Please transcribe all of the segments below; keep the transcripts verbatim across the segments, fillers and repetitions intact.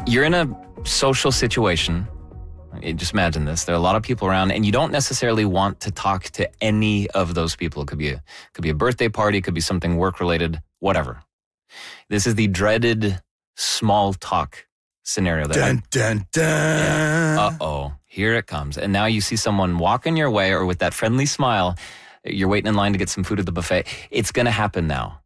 You're in a social situation. Just imagine this. There are a lot of people around, and you don't necessarily want to talk to any of those people. It could be a, could be a birthday party, could be something work-related, whatever. This is the dreaded small talk scenario. That dun, dun, dun. Yeah. Uh-oh, here it comes. And now you see someone walking your way or with that friendly smile. You're waiting in line to get some food at the buffet. It's going to happen now.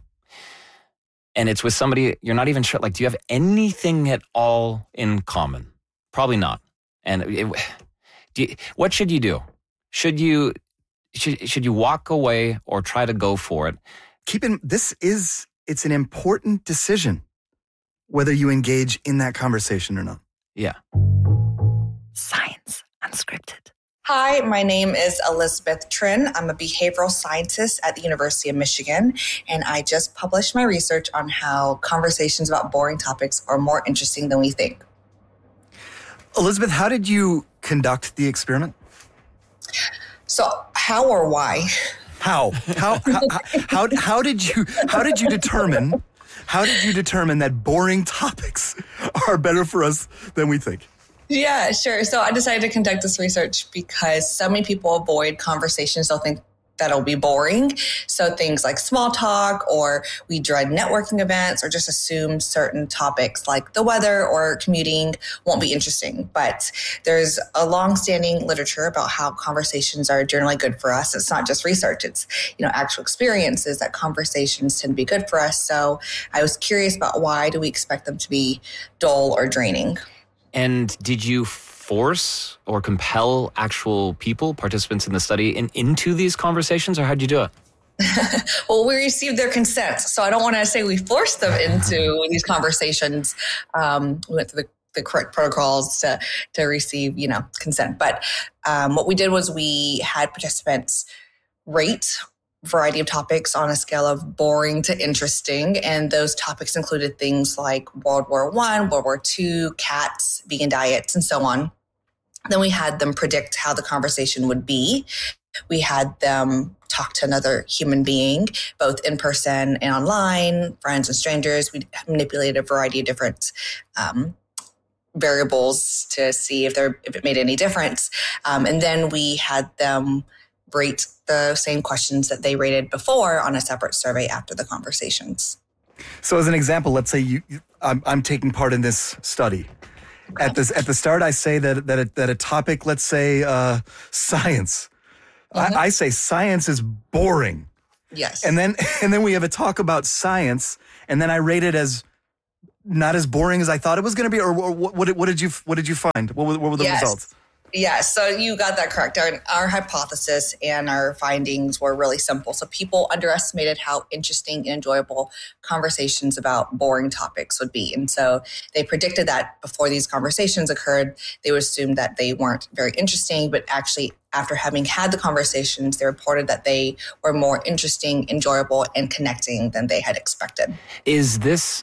And it's with somebody you're not even sure. Like, do you have anything at all in common? Probably not. And it, do you, what should you do? Should you should should you walk away or try to go for it? Keep in this is it's an important decision whether you engage in that conversation or not. Yeah. Science Unscripted. Hi, my name is Elizabeth Trin. I'm a behavioral scientist at the University of Michigan, and I just published my research on how conversations about boring topics are more interesting than we think. Elizabeth, how did you conduct the experiment? So, how or why? How? How? How? how, how did you? How did you determine? How did you determine that boring topics are better for us than we think? Yeah, sure. So I decided to conduct this research because so many people avoid conversations they'll think that'll be boring. So things like small talk, or we dread networking events, or just assume certain topics like the weather or commuting won't be interesting. But there's a long-standing literature about how conversations are generally good for us. It's not just research. It's, you know, actual experiences that conversations tend to be good for us. So I was curious about why do we expect them to be dull or draining? And did you force or compel actual people, participants in the study, in, into these conversations, or how'd you do it? Well, we received their consent, so I don't want to say we forced them into these conversations. Um, we went through the, the correct protocols to to receive, you know, consent. But um, what we did was we had participants rate variety of topics on a scale of boring to interesting. And those topics included things like World War One, World War Two, cats, vegan diets, and so on. Then we had them predict how the conversation would be. We had them talk to another human being, both in person and online, friends and strangers. We manipulated a variety of different um, variables to see if there if it made any difference. Um, and then we had them rate the same questions that they rated before on a separate survey after the conversations. So as an example, let's say you, I'm, I'm taking part in this study. Okay. At this, at the start, I say that that a, that a topic, let's say uh, science. Mm-hmm. I, I say science is boring. Yes. And then and then we have a talk about science, and then I rate it as not as boring as I thought it was going to be. Or, or what, what, what did you what did you find? What were, what were the yes. results? Yeah, so you got that correct. Our, our hypothesis and our findings were really simple. So people underestimated how interesting and enjoyable conversations about boring topics would be. And so they predicted that before these conversations occurred, they would assume that they weren't very interesting, but actually after having had the conversations, they reported that they were more interesting, enjoyable, and connecting than they had expected. Is this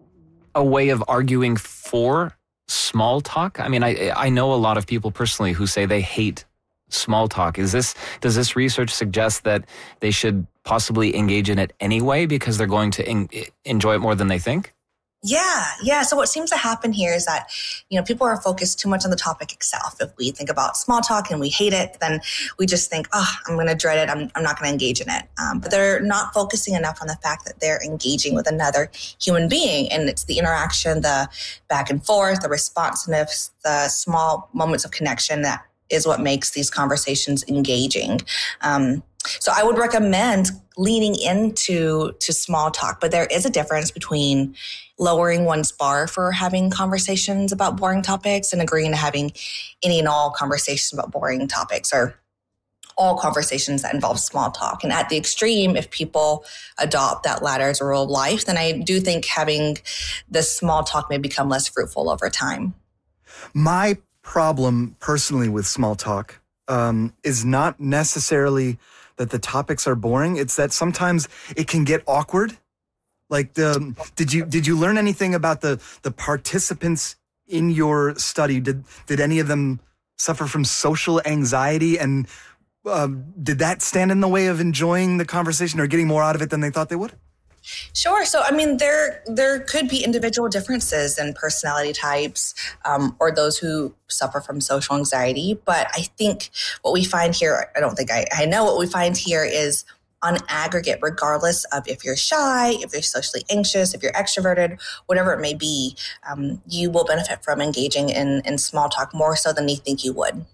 a way of arguing for small talk? I mean, I I know a lot of people personally who say they hate small talk. Is this does this research suggest that they should possibly engage in it anyway because they're going to en- enjoy it more than they think? Yeah, yeah. So what seems to happen here is that, you know, people are focused too much on the topic itself. If we think about small talk and we hate it, then we just think, oh, I'm going to dread it. I'm, I'm not going to engage in it. Um, but they're not focusing enough on the fact that they're engaging with another human being. And it's the interaction, the back and forth, the responsiveness, the small moments of connection that is what makes these conversations engaging. Um, So I would recommend leaning into to small talk, but there is a difference between lowering one's bar for having conversations about boring topics and agreeing to having any and all conversations about boring topics, or all conversations that involve small talk. And at the extreme, if people adopt that latter as a rule of life, then I do think having this small talk may become less fruitful over time. My problem personally with small talk um, is not necessarily that the topics are boring. It's that sometimes it can get awkward. Like, the, did you did you learn anything about the the participants in your study? Did did any of them suffer from social anxiety, and um, did that stand in the way of enjoying the conversation or getting more out of it than they thought they would? Sure. So, I mean, there there could be individual differences in personality types, um, or those who suffer from social anxiety. But I think what we find here, I don't think I, I know what we find here is on aggregate, regardless of if you're shy, if you're socially anxious, if you're extroverted, whatever it may be, um, you will benefit from engaging in, in small talk more so than you think you would.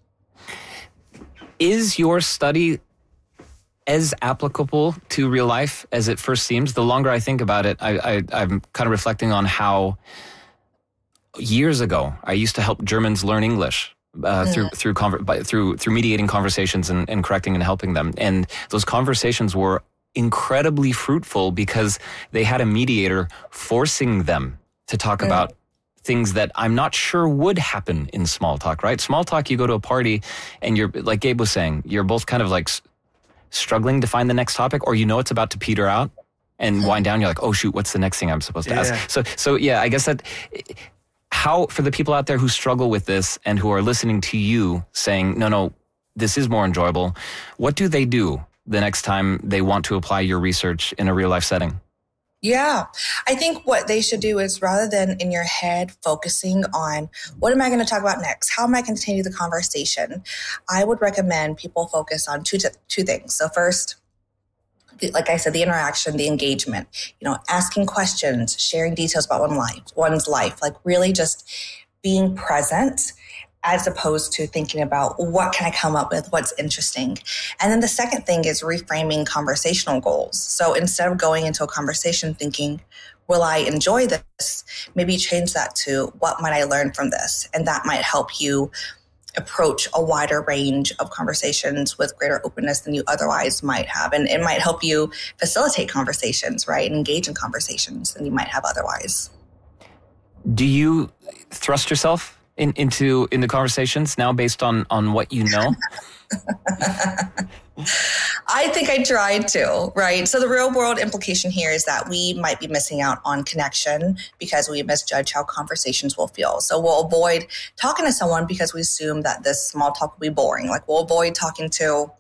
Is your study as applicable to real life as it first seems? The longer I think about it, I, I, I'm kind of reflecting on how years ago I used to help Germans learn English uh, mm. through through, conver- by, through through mediating conversations and, and correcting and helping them. And those conversations were incredibly fruitful because they had a mediator forcing them to talk mm. about things that I'm not sure would happen in small talk, right? Small talk, you go to a party and you're, like Gabe was saying, you're both kind of like struggling to find the next topic, or you know it's about to peter out and wind down. You're like, oh shoot, what's the next thing I'm supposed to yeah. ask? So, so yeah, I guess that how, for the people out there who struggle with this and who are listening to you saying, no, no, this is more enjoyable, what do they do the next time they want to apply your research in a real life setting? Yeah, I think what they should do is, rather than in your head focusing on what am I going to talk about next, how am I going to continue the conversation, I would recommend people focus on two t- two things. So first, like I said, the interaction, the engagement, you know, asking questions, sharing details about one life, one's life, like really just being present, as opposed to thinking about what can I come up with, what's interesting. And then the second thing is reframing conversational goals. So instead of going into a conversation thinking, will I enjoy this? Maybe change that to, what might I learn from this? And that might help you approach a wider range of conversations with greater openness than you otherwise might have. And it might help you facilitate conversations, right? And engage in conversations than you might have otherwise. Do you thrust yourself In, into into conversations now based on on what you know? I think I tried to, right? So the real world implication here is that we might be missing out on connection because we misjudge how conversations will feel. So we'll avoid talking to someone because we assume that this small talk will be boring. Like we'll avoid talking to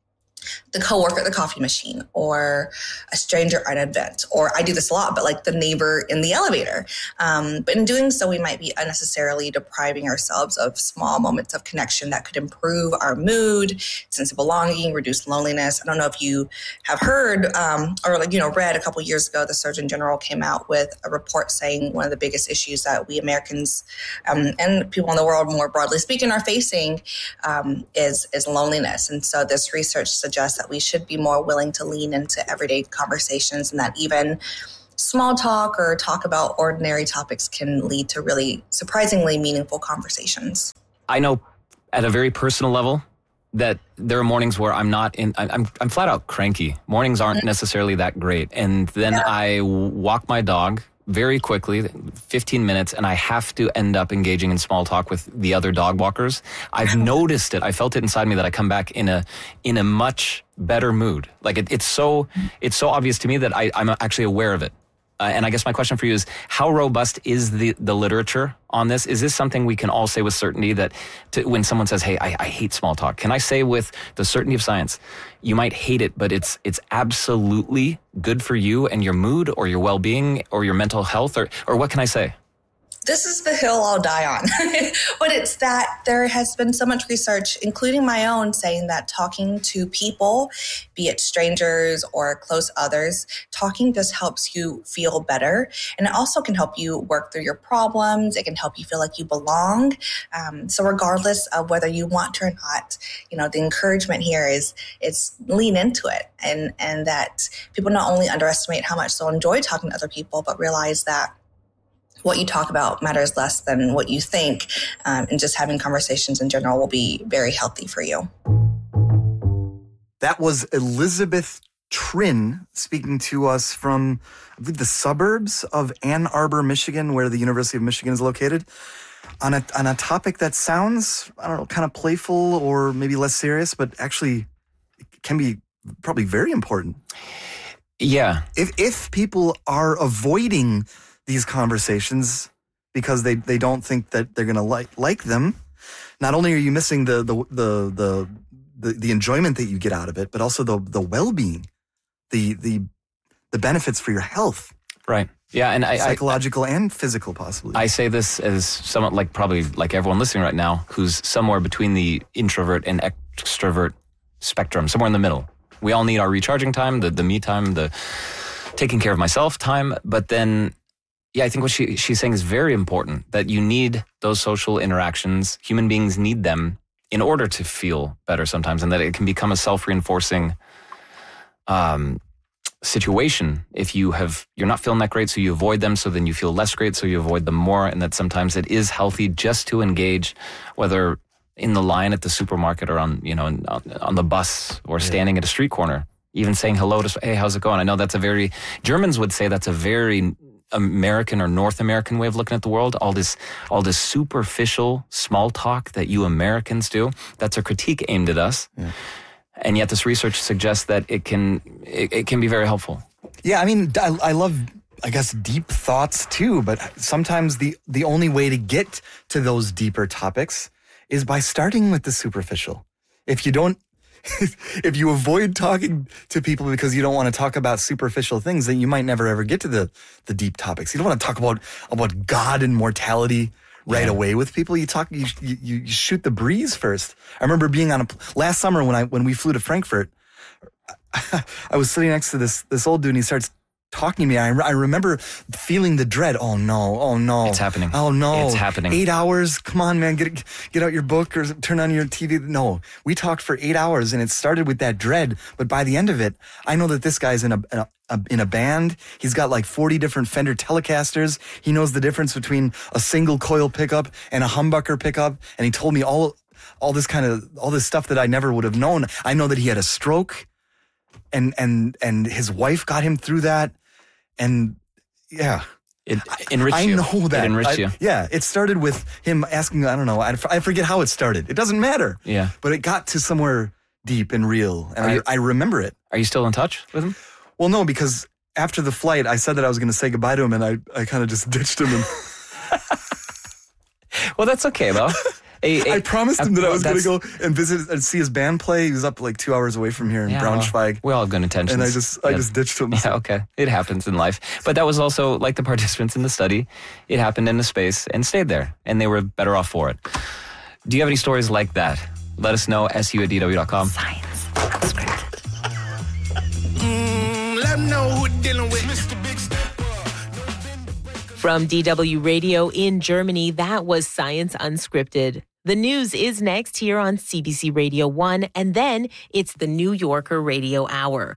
the coworker at the coffee machine, or a stranger at an event, or I do this a lot, but like the neighbor in the elevator. Um, but in doing so, we might be unnecessarily depriving ourselves of small moments of connection that could improve our mood, sense of belonging, reduce loneliness. I don't know if you have heard um, or like, you know, read a couple years ago, the Surgeon General came out with a report saying one of the biggest issues that we Americans um, and people in the world more broadly speaking are facing um, is, is loneliness. And so this research suggests that we should be more willing to lean into everyday conversations, and that even small talk or talk about ordinary topics can lead to really surprisingly meaningful conversations. I know at a very personal level that there are mornings where I'm not in, I'm, I'm flat out cranky. Mornings aren't necessarily that great. And then yeah. I walk my dog very quickly, fifteen minutes, and I have to end up engaging in small talk with the other dog walkers. I've noticed it. I felt it inside me that I come back in a in a much better mood. Like it, it's so it's so obvious to me that I, I'm actually aware of it. Uh, and I guess my question for you is, how robust is the, the literature on this? Is this something we can all say with certainty that to, when someone says, hey, I, I hate small talk, can I say with the certainty of science, you might hate it, but it's it's absolutely good for you and your mood or your well-being or your mental health, or or what can I say? This is the hill I'll die on. But it's that there has been so much research, including my own, saying that talking to people, be it strangers or close others, talking just helps you feel better. And it also can help you work through your problems. It can help you feel like you belong. Um, so regardless of whether you want to or not, you know, the encouragement here is, is lean into it. And, and that people not only underestimate how much they'll enjoy talking to other people, but realize that what you talk about matters less than what you think, um, and just having conversations in general will be very healthy for you. That was Elizabeth Trin speaking to us from, I believe, the suburbs of Ann Arbor, Michigan, where the University of Michigan is located, on a on a topic that sounds, I don't know, kind of playful or maybe less serious, but actually can be probably very important. Yeah. If if people are avoiding these conversations because they, they don't think that they're going to like like them, not only are you missing the the, the the the the enjoyment that you get out of it, but also the the well-being, the the the benefits for your health. Right. Yeah, and I, psychological I, and physical, possibly. I say this as someone like probably like everyone listening right now, who's somewhere between the introvert and extrovert spectrum, somewhere in the middle. We all need our recharging time, the the me time, the taking care of myself time. But then, yeah, I think what she she's saying is very important. That you need those social interactions. Human beings need them in order to feel better sometimes, and that it can become a self-reinforcing Um. situation if you have you're not feeling that great, so you avoid them, so then you feel less great, so you avoid them more, and that sometimes it is healthy just to engage, whether in the line at the supermarket or on you know on, on the bus or standing yeah. at a street corner, even saying hello to hey, how's it going? I know that's a very Germans would say that's a very American or North American way of looking at the world. All this all this superficial small talk that you Americans do, that's a critique aimed at us. Yeah. And yet this research suggests that it can it, it can be very helpful. Yeah, I mean, I, I love, I guess, deep thoughts too, but sometimes the, the only way to get to those deeper topics is by starting with the superficial. If you don't, if you avoid talking to people because you don't want to talk about superficial things, then you might never ever get to the, the deep topics. You don't want to talk about, about God and mortality right yeah. away with people. You talk, you, you you shoot the breeze first. I remember being on a last summer when I when we flew to Frankfurt. I was sitting next to this this old dude, and he starts talking to me. I, I remember feeling the dread. Oh no! Oh no! It's happening. Oh no! It's happening. Eight hours. Come on, man. Get get out your book or turn on your T V. No, we talked for eight hours, and it started with that dread. But by the end of it, I know that this guy's in a, a A, in a band. He's got like forty different Fender Telecasters. He knows the difference between a single coil pickup and a humbucker pickup. And he told me all, all this kind of, all this stuff that I never would have known. I know that he had a stroke and, and, and his wife got him through that. And yeah. It enriched I you. know that. It enriched I, you. Yeah. It started with him asking, I don't know, I, I forget how it started. It doesn't matter. Yeah. But it got to somewhere deep and real. And I, I remember it. Are you still in touch with him? Well, no, because after the flight, I said that I was going to say goodbye to him, and I, I kind of just ditched him. And well, that's okay, though. A, a, I promised him a, that I was well, going to go and visit and see his band play. He was up like two hours away from here in yeah, Braunschweig. Well, we all have good intentions. And I just I yeah. just ditched him. Yeah, okay. It happens in life. But that was also, like the participants in the study, it happened in a space and stayed there, and they were better off for it. Do you have any stories like that? Let us know, S U at D W dot com. Science Unscripted. Know who dealing with Mister Big Stepper. From D W Radio in Germany, that was Science Unscripted. The news is next here on C B C Radio one, and then it's the New Yorker Radio Hour.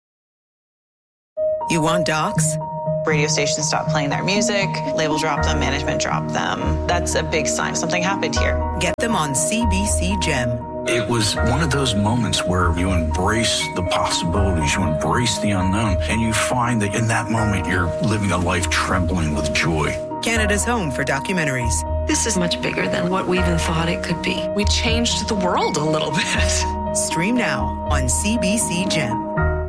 You want docs? Radio stations stop playing their music, label drop them, management drop them. That's a big sign something happened here. Get them on C B C Gem. It was one of those moments where you embrace the possibilities, you embrace the unknown, and you find that in that moment you're living a life trembling with joy. Canada's home for documentaries. This is much bigger than what we even thought it could be. We changed the world a little bit. Stream now on C B C Gem.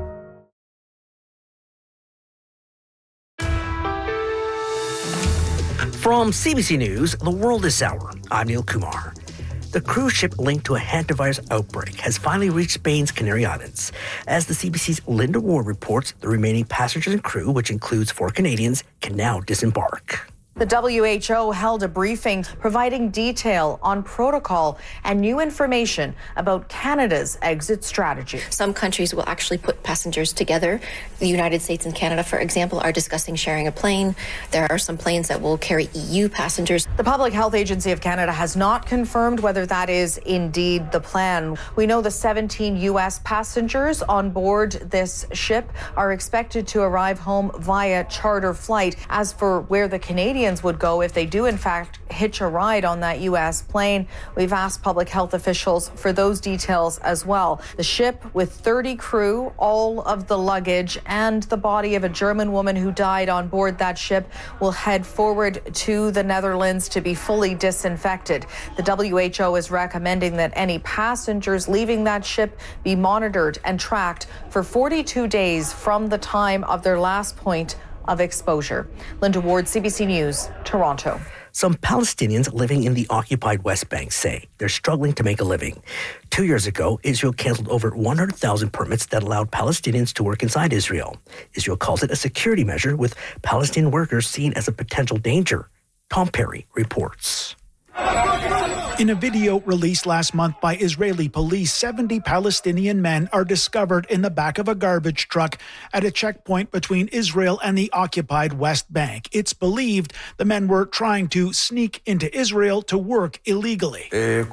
From C B C News, The World This Hour, I'm Neil Kumar. The cruise ship linked to a hantavirus outbreak has finally reached Spain's Canary Islands. As the C B C's Linda Ward reports, the remaining passengers and crew, which includes four Canadians, can now disembark. The W H O held a briefing providing detail on protocol and new information about Canada's exit strategy. Some countries will actually put passengers together. The United States and Canada, for example, are discussing sharing a plane. There are some planes that will carry E U passengers. The Public Health Agency of Canada has not confirmed whether that is indeed the plan. We know the seventeen U S passengers on board this ship are expected to arrive home via charter flight. As for where the Canadians would go if they do in fact hitch a ride on that U S plane, we've asked public health officials for those details as well. The ship with thirty crew, all of the luggage, and the body of a German woman who died on board that ship will head forward to the Netherlands to be fully disinfected. The W H O is recommending that any passengers leaving that ship be monitored and tracked for forty-two days from the time of their last point of exposure. Linda Ward, C B C News, Toronto. Some Palestinians living in the occupied West Bank say they're struggling to make a living. Two years ago, Israel canceled over one hundred thousand permits that allowed Palestinians to work inside Israel. Israel calls it a security measure, with Palestinian workers seen as a potential danger. Tom Perry reports. In a video released last month by Israeli police, seventy Palestinian men are discovered in the back of a garbage truck at a checkpoint between Israel and the occupied West Bank. It's believed the men were trying to sneak into Israel to work illegally.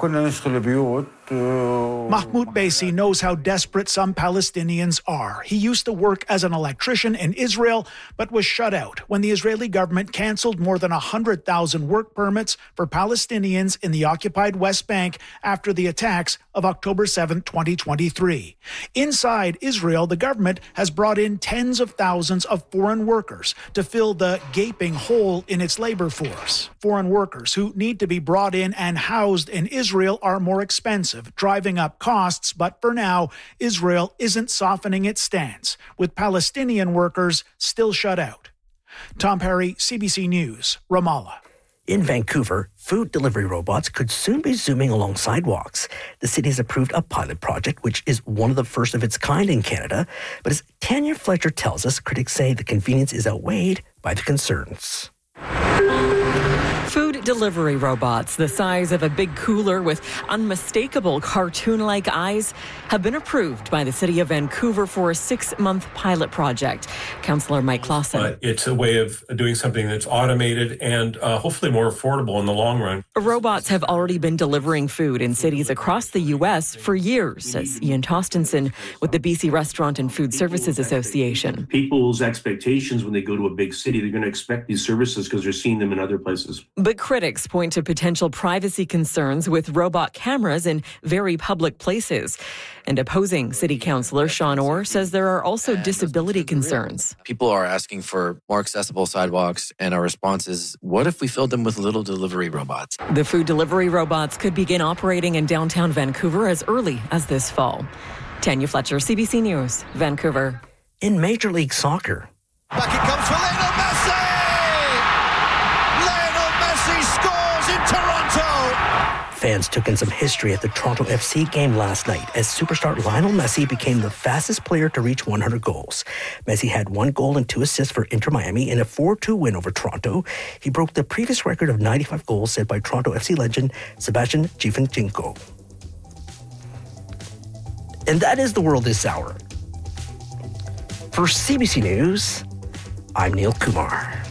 Mahmoud Baisi knows how desperate some Palestinians are. He used to work as an electrician in Israel, but was shut out when the Israeli government canceled more than one hundred thousand work permits for Palestinians in the occupied West Bank after the attacks of October seventh, twenty twenty-three. Inside Israel, the government has brought in tens of thousands of foreign workers to fill the gaping hole in its labor force. Foreign workers who need to be brought in and housed in Israel are more expensive, driving up costs, but for now, Israel isn't softening its stance, with Palestinian workers still shut out. Tom Perry, C B C News, Ramallah. In Vancouver, food delivery robots could soon be zooming along sidewalks. The city has approved a pilot project, which is one of the first of its kind in Canada. But as Tanya Fletcher tells us, critics say the convenience is outweighed by the concerns. Food delivery robots the size of a big cooler with unmistakable cartoon-like eyes have been approved by the city of Vancouver for a six-month pilot project. Councillor Mike Clausen. Uh, it's a way of doing something that's automated and uh, hopefully more affordable in the long run. Robots have already been delivering food in cities across the U S for years, says Ian Tostenson with the B C Restaurant and Food Services Association. People's expectations when they go to a big city, they're going to expect these services because they're seeing them in other places. But critics point to potential privacy concerns with robot cameras in very public places. And opposing City Councillor Sean Orr says there are also disability concerns. People are asking for more accessible sidewalks, and our response is, what if we filled them with little delivery robots? The food delivery robots could begin operating in downtown Vancouver as early as this fall. Tanya Fletcher, C B C News, Vancouver. In Major League Soccer. Back it comes for Lionel Messi! Lionel Messi scores in Toronto! Fans took in some history at the Toronto F C game last night as superstar Lionel Messi became the fastest player to reach one hundred goals. Messi had one goal and two assists for Inter Miami in a four two win over Toronto. He broke the previous record of ninety-five goals set by Toronto F C legend Sebastian Giovinco. And that is the world this hour. For C B C News, I'm Neil Kumar.